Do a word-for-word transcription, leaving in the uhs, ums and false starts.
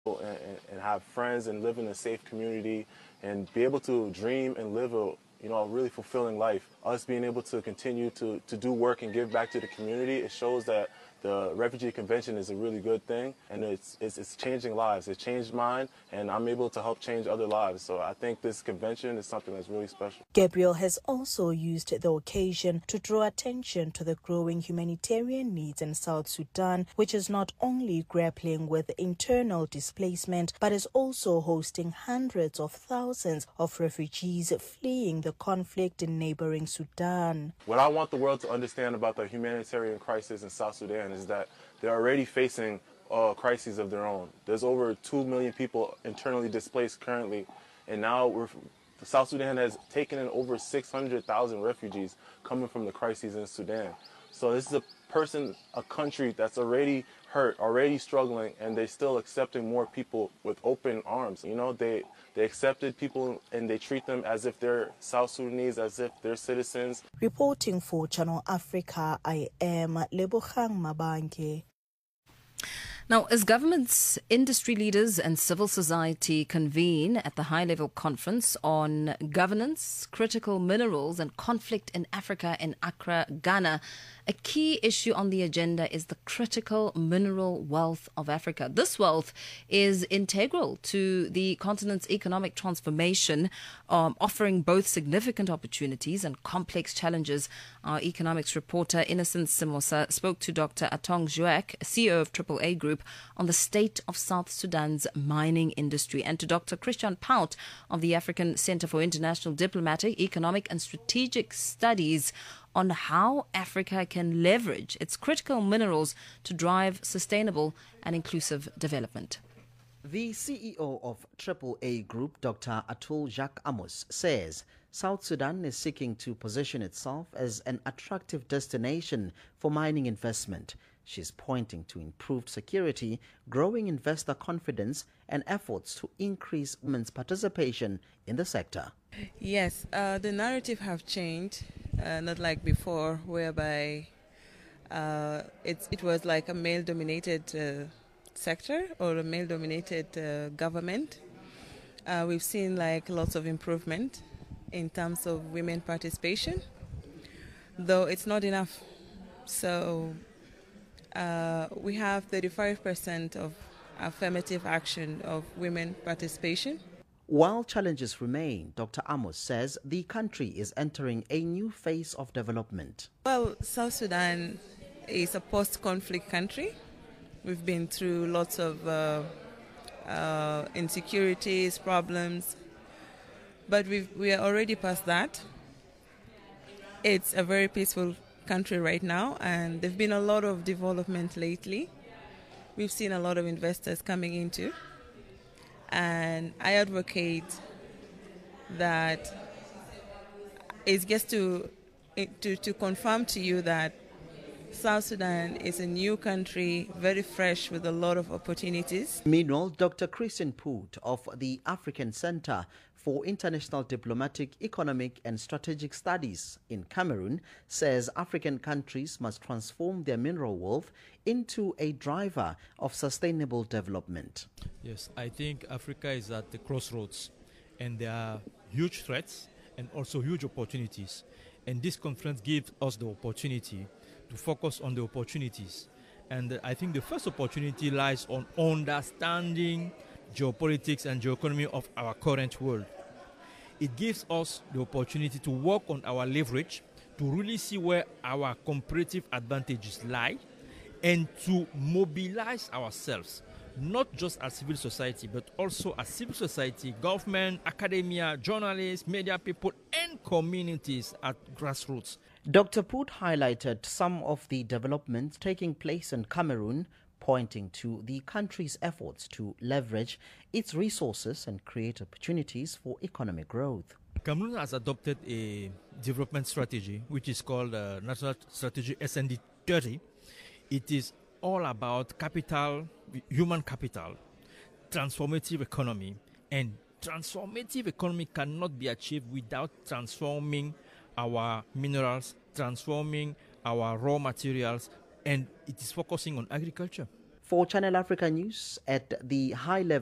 and, and have friends and live in a safe community and be able to dream and live a you know a really fulfilling life. Us being able to continue to, to do work and give back to the community, it shows that the Refugee Convention is a really good thing, and it's, it's it's changing lives. It changed mine, and I'm able to help change other lives. So I think this convention is something that's really special. Gabriel has also used the occasion to draw attention to the growing humanitarian needs in South Sudan, which is not only grappling with internal displacement, but is also hosting hundreds of thousands of refugees fleeing the conflict in neighboring Sudan. What I want the world to understand about the humanitarian crisis in South Sudan is that they're already facing uh, crises of their own. There's over two million people internally displaced currently, and now we're, South Sudan has taken in over six hundred thousand refugees coming from the crises in Sudan. So this is a person, a country that's already hurt, already struggling, and they're still accepting more people with open arms. You know, they they accepted people and they treat them as if they're South Sudanese, as if they're citizens. Reporting for Channel Africa, I am Lebogang Mabanke. Now, as governments, industry leaders and civil society convene at the high-level conference on governance, critical minerals and conflict in Africa in Accra, Ghana, a key issue on the agenda is the critical mineral wealth of Africa. This wealth is integral to the continent's economic transformation, um, offering both significant opportunities and complex challenges. Our economics reporter, Innocent Simosa, spoke to Doctor Atong Juak, C E O of Triple A Group, on the state of South Sudan's mining industry, and to Doctor Christian Pout of the African Center for International Diplomatic, Economic and Strategic Studies on how Africa can leverage its critical minerals to drive sustainable and inclusive development. The C E O of Triple A Group, Doctor Atul Jacques Amos, says South Sudan is seeking to position itself as an attractive destination for mining investment. She's pointing to improved security, growing investor confidence, and efforts to increase women's participation in the sector. Yes, uh, the narrative have changed, uh, not like before, whereby uh, it's, it was like a male-dominated uh, sector or a male-dominated uh, government. Uh, we've seen like lots of improvement in terms of women participation, though it's not enough. So uh, we have thirty-five percent of affirmative action of women participation. While challenges remain, Doctor Amos says the country is entering a new phase of development. Well, South Sudan is a post-conflict country. We've been through lots of uh, uh, insecurities, problems, but we've, we are already past that. It's a very peaceful country right now, and there've been a lot of development lately. We've seen a lot of investors coming into. And I advocate that it's just to, to to confirm to you that South Sudan is a new country, very fresh with a lot of opportunities. Meanwhile, Doctor Christian Poot of the African Center for International Diplomatic, Economic and Strategic Studies in Cameroon says African countries must transform their mineral wealth into a driver of sustainable development. Yes, I think Africa is at the crossroads, and there are huge threats and also huge opportunities. And this conference gives us the opportunity to focus on the opportunities. And I think the first opportunity lies on understanding geopolitics and geoeconomy of our current world. It gives us the opportunity to work on our leverage, to really see where our comparative advantages lie, and to mobilize ourselves, not just as civil society, but also as civil society, government, academia, journalists, media people, and communities at grassroots. Doctor Poot highlighted some of the developments taking place in Cameroon, pointing to the country's efforts to leverage its resources and create opportunities for economic growth. Cameroon has adopted a development strategy, which is called uh, National Strategy S N D thirty. It is all about capital, human capital, transformative economy, and transformative economy cannot be achieved without transforming our minerals, transforming our raw materials, and it is focusing on agriculture. For Channel Africa News, at the high level